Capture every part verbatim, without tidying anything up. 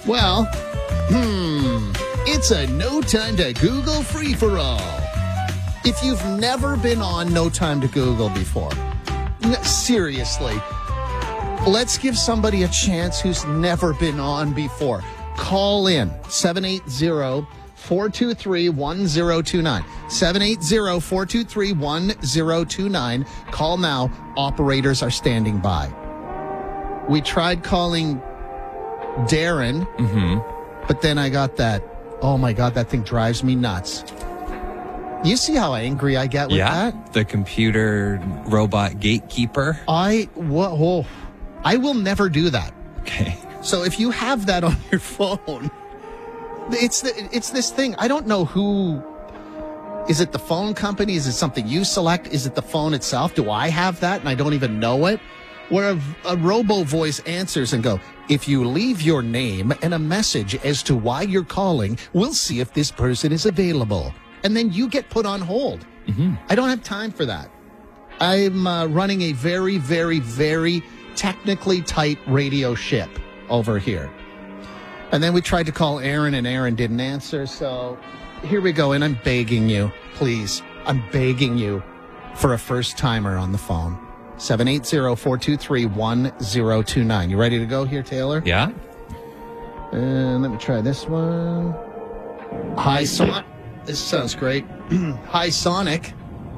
Well, hmm, it's a No Time to Google free-for-all. If you've never been on No Time to Google before, n- seriously, let's give somebody a chance who's never been on before. Call in, seven eight zero, four two three, one zero two nine. seven eight zero, four two three, one zero two nine. Call now. Operators are standing by. We tried calling Darren, Mm-hmm. but then I got that, oh my God, that thing drives me nuts. You see how angry I get with Yeah, that? the computer robot gatekeeper. I, wha- whoa, I will never do that. Okay. So if you have that on your phone, it's the, it's this thing. I don't know who. Is it the phone company? Is it something you select? Is it the phone itself? Do I have that and I don't even know it? Where a, a robo voice answers and go, if you leave your name and a message as to why you're calling, we'll see if this person is available. And then you get put on hold. Mm-hmm. I don't have time for that. I'm uh, running a very, very, very technically tight radio ship over here. And then we tried to call Aaron, and Aaron didn't answer. So here we go. And I'm begging you, please, I'm begging you for a first-timer on the phone. seven eight zero, four two three, one zero two nine. You ready to go here, Taylor? Yeah. And let me try this one. Hi, Sonic. This sounds great. Hi, Sonic.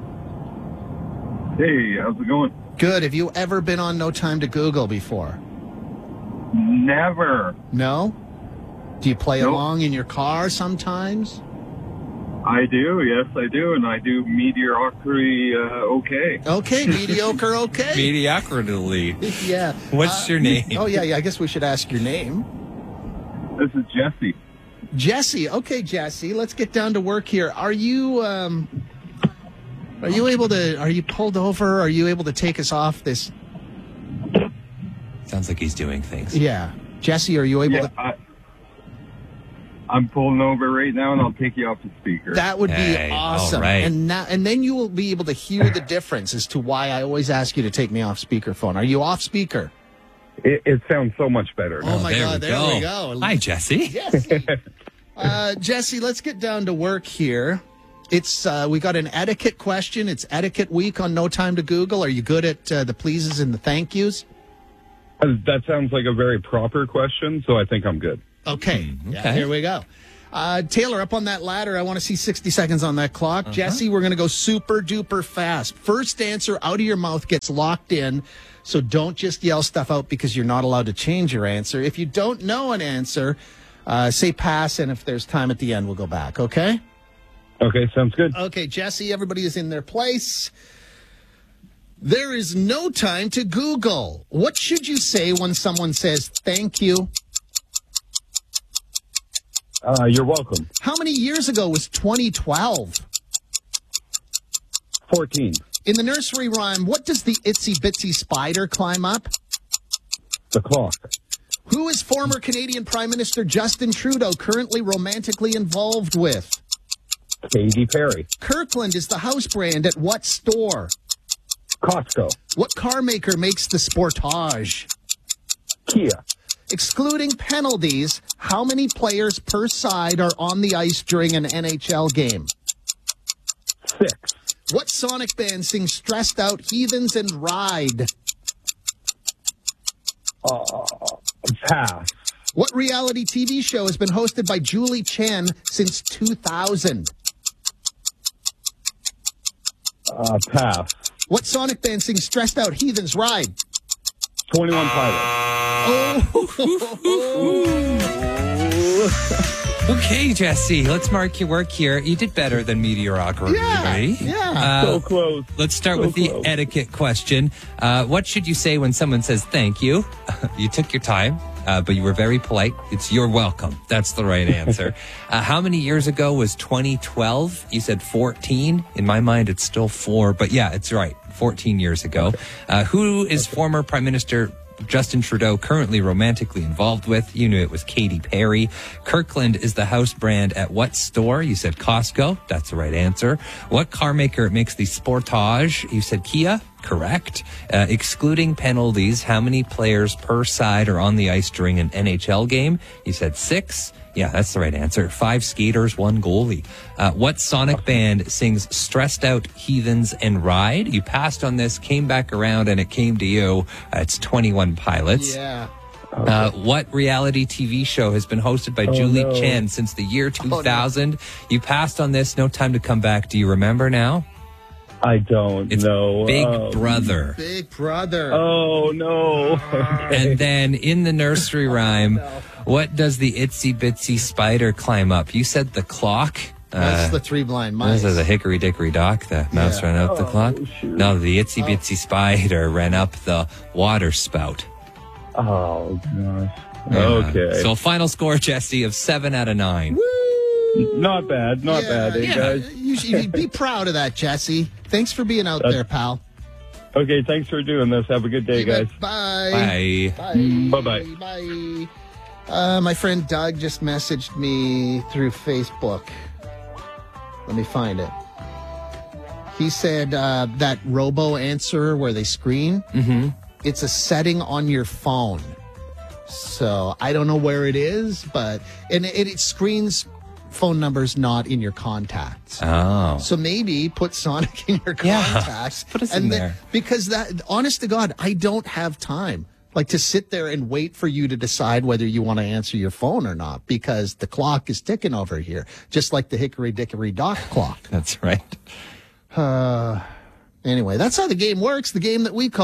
Hey, how's it going? Good. Have you ever been on No Time to Google before? Never. No? Do you play Nope. along in your car sometimes? I do, yes, I do, and I do mediocrity uh, okay. Okay, mediocre, okay. Mediocrity. Yeah. What's your name? Oh, yeah, yeah. I guess we should ask your name. This is Jesse. Jesse. Okay, Jesse. Let's get down to work here. Are you, um, are you able to, are you pulled over? Are you able to take us off this? Sounds like he's doing things. Yeah. Jesse, are you able Yeah, to? I, I'm pulling over right now, and I'll take you off the speaker. That would Hey, be awesome. all right. And now, and then you will be able to hear the difference as to why I always ask you to take me off speakerphone. Are you off speaker? it, it sounds so much better. Oh, my there God, we there go. we go. Hi, Jesse. Jesse. uh, Jesse, let's get down to work here. It's uh, we got an etiquette question. It's etiquette week on No Time to Google. Are you good at uh, the pleases and the thank yous? Uh, That sounds like a very proper question, so I think I'm good. Okay. Mm, Yeah, okay. here we go. Uh, Taylor, up on that ladder. I want to see sixty seconds on that clock. Uh-huh. Jesse, we're going to go super duper fast. First answer out of your mouth gets locked in. So don't just yell stuff out because you're not allowed to change your answer. If you don't know an answer, uh, say pass. And if there's time at the end, we'll go back. Okay? Okay, sounds good. Okay, Jesse, everybody is in their place. There is no time to Google. What should you say when someone says thank you? Uh, you're welcome. How many years ago was twenty twelve? fourteen. In the nursery rhyme, what does the itsy bitsy spider climb up? The clock. Who is former Canadian Prime Minister Justin Trudeau currently romantically involved with? Katy Perry. Kirkland is the house brand at what store? Costco. What car maker makes the Sportage? Kia. Excluding penalties, how many players per side are on the ice during an N H L game? Six. What Sonic band sings Stressed Out, Heathens, and Ride? Uh, pass. What reality T V show has been hosted by Julie Chen since two thousand? Uh, pass. What Sonic band sings Stressed Out, Heathens, Ride? twenty-one Pilots. Okay, Jesse, let's mark your work here. You did better than mediocrity. Yeah, yeah. Uh, So close. Let's start So with the close. etiquette question. Uh, what should you say when someone says thank you? You took your time, uh, but you were very polite. It's you're welcome. That's the right answer. uh, how many years ago was twenty twelve? You said fourteen. In my mind, it's still four, but yeah, it's right. fourteen years ago. Uh, who is former Prime Minister Justin Trudeau currently romantically involved with? You knew it was Katy Perry. Kirkland is the house brand at what store? You said Costco. That's the right answer. What car maker makes the Sportage? You said Kia. correct. Uh, excluding penalties, how many players per side are on the ice during an N H L game? You said six. Yeah, that's the right answer. Five skaters, one goalie. Uh, what Sonic band sings Stressed Out, Heathens, and Ride? You passed on this, came back around, and it came to you. Uh, it's twenty-one Pilots. Yeah. Uh, what reality T V show has been hosted by Julie no. Chen since the year two thousand? Oh, no. You passed on this, no time to come back. Do you remember now? I don't It's know. Big Um, Brother. Big Brother. Oh, no. Okay. And then in the nursery rhyme, what does the itsy bitsy spider climb up? You said the clock. That's Uh, the Three Blind Mice. This is a hickory dickory dock. The mouse Yeah. ran up the Oh, clock. shoot. No, the itsy bitsy spider ran up the water spout. Oh, gosh. Yeah. Okay. So final score, Jesse, of seven out of nine. Not bad. Not Yeah, bad, eh, yeah. guys? You should be proud of that, Jesse. Thanks for being out there, pal. Okay, thanks for doing this. Have a good day, You bet. guys. Bye. Bye. Bye. Bye-bye. Bye. Uh, my friend Doug just messaged me through Facebook. Let me find it. He said uh, that robo answer where they screen, Mm-hmm. it's a setting on your phone. So I don't know where it is, but and it, it screens phone numbers not in your contacts. Oh. So maybe put Sonic in your Yeah, contacts. put us and in then- there. Because that, honest to God, I don't have time. Like to sit there and wait for you to decide whether you want to answer your phone or not, because the clock is ticking over here, just like the hickory dickory dock clock. That's right. Uh, anyway, that's how the game works. The game that we call